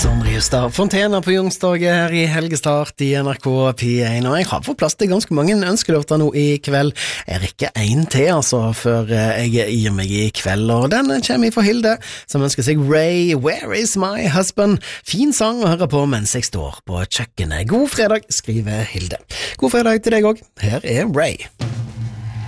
Sondre Justad Fontena på Youngstorget her i helgestart i NRK P1, og jeg har fått plass til ganske mange ønskelåter nå i kveld. Jeg rekker en til altså før jeg gir meg i kveld, og den kommer fra Hilde, som ønsker seg Ray, Where is my husband? Fin sang å høre på mens jeg står på kjøkkenet. God fredag, skriver Hilde. God fredag til deg også. Her er Ray.